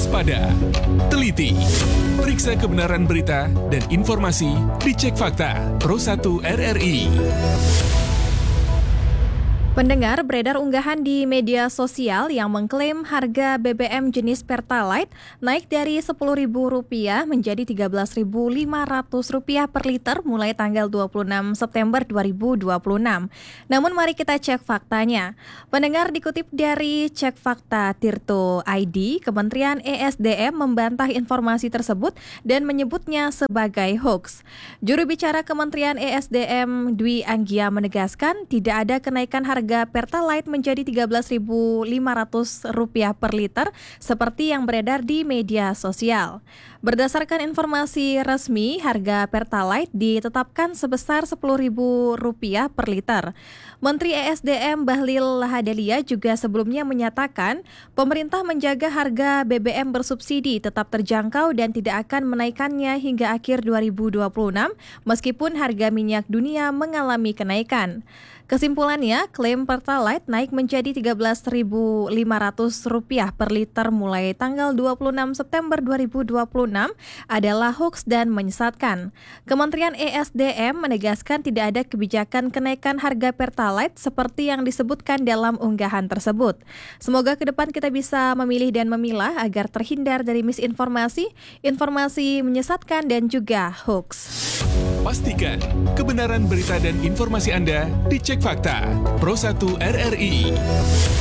waspada, teliti, periksa kebenaran berita dan informasi, dicek fakta. Pro 1 RRI. Pendengar, beredar unggahan di media sosial yang mengklaim harga BBM jenis Pertalite naik dari Rp10.000 menjadi Rp13.500 per liter mulai tanggal 26 September 2026. Namun mari kita cek faktanya. Pendengar, dikutip dari Cek Fakta Tirto ID, Kementerian ESDM membantah informasi tersebut dan menyebutnya sebagai hoax. Juru bicara Kementerian ESDM Dwi Anggia menegaskan tidak ada kenaikan harga Pertalite menjadi Rp13.500 per liter seperti yang beredar di media sosial. Berdasarkan informasi resmi, harga Pertalite ditetapkan sebesar Rp10.000 per liter. Menteri ESDM Bahlil Lahadalia juga sebelumnya menyatakan pemerintah menjaga harga BBM bersubsidi tetap terjangkau dan tidak akan menaikkannya hingga akhir 2026 meskipun harga minyak dunia mengalami kenaikan. Kesimpulannya, klaim Pertalite naik menjadi Rp13.500 per liter mulai tanggal 26 September 2026 adalah hoax dan menyesatkan. Kementerian ESDM menegaskan tidak ada kebijakan kenaikan harga Pertalite seperti yang disebutkan dalam unggahan tersebut. Semoga ke depan kita bisa memilih dan memilah agar terhindar dari misinformasi, informasi menyesatkan dan juga hoax. Pastikan kebenaran berita dan informasi Anda dicek fakta. Pro 1 RRI.